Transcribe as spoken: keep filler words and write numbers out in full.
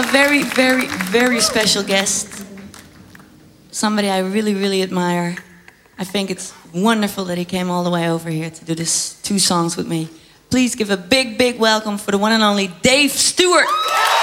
a very, very, very special guest. Somebody I really, really admire. I think it's wonderful that he came all the way over here to do this two songs with me. Please give a big, big welcome for the one and only Dave Stewart.